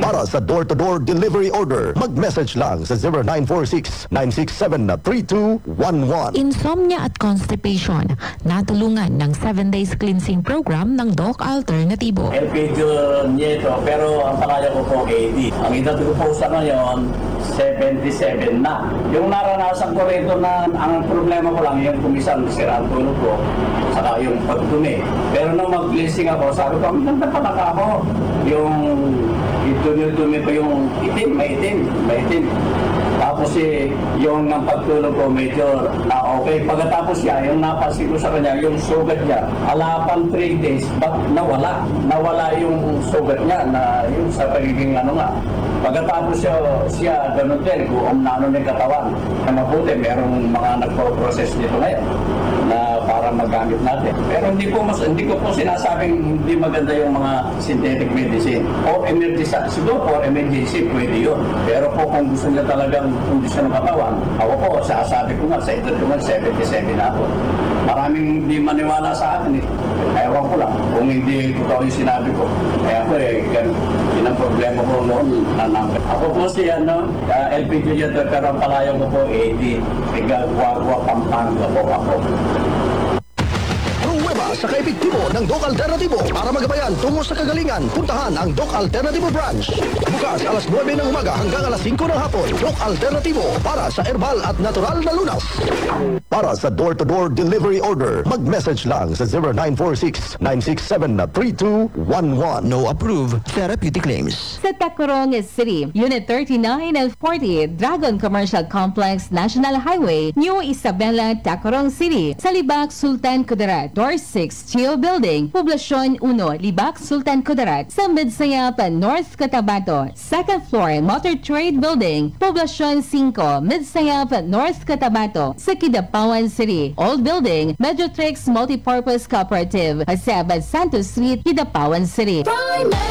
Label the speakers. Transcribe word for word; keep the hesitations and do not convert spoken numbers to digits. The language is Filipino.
Speaker 1: Para sa door-to-door delivery order, mag-message lang sa zero nine four six, nine six seven, three two one one.
Speaker 2: Insomnia at constipation, natulungan ng seven days cleansing program ng Doc Alternativo.
Speaker 3: Elpidio Nieto, pero ang pangalan ko po eighty. Ang edad ko po sa ngayon, seventy-seven na. Yung naranasan ko rito na ang problema ko lang yung kumisang sira ang tulog ko, saka yung pagdumi. Pero nung mag-cleansing ako, sabi ko, ang ganda pala ka ako. Yung itumi-dumi ko yung itim, may itim, may itim. Tapos eh, yung ng pagtulog ko medyo na okay. Pagkatapos siya, yung napansin ko sa kanya, yung sugat niya, alapan three days, but nawala. Nawala yung sugat niya na yung sa pagiging ano nga. Pagkatapos siya, siya ganun din, kung na ano ng katawan. Na mabuti, merong mga nagpo-process dito ngayon na para magamit natin. Pero hindi ko mas hindi ko po sinasabing hindi maganda yung mga synthetic medicine. O emergency, siguro for emergency pwede yun. Pero po kung gusto niya talagang kondisyon ng katawan, ako po, sasabi ko nga, sa edad ko nga, seventy-seven na ako. Maraming hindi maniwala sa akin eh. Ewan ko lang, kung hindi totoo yung sinabi ko. Kaya po eh, yun ang problema ko noon na number. Ako po si ano, uh, L P G yun, pero ang palayo ko po, eighty. Tiga, Guagua, Pampanga po ako.
Speaker 1: Pruweba sa kaepektibo ng Doc Alternativo. Para magabayan tungo sa kagalingan, puntahan ang Doc Alternativo Branch. Bukas alas nuwebe ng umaga hanggang alas singko ng hapon. Doc Alternativo para sa herbal at natural na lunas. Para sa door-to-door delivery order, mag-message lang sa zero nine four six, nine six seven, three two one one. No approved therapeutic claims.
Speaker 4: Sa Tacurong City, Unit thirty-nine and forty, Dragon Commercial Complex, National Highway, New Isabela, Tacurong City. Sa Libak, Sultan Kudarat, Door six, Chio Building, Poblasyon one, Libak, Sultan Kudarat. Sa Midsayap, North Cotabato, second floor, Motor Trade Building, Poblasyon five, Midsayap, North Cotabato. Sa Kidapawan City, Old Building, Medjotrix Multipurpose Cooperative, Hasab Santos Street, Kidapawan City.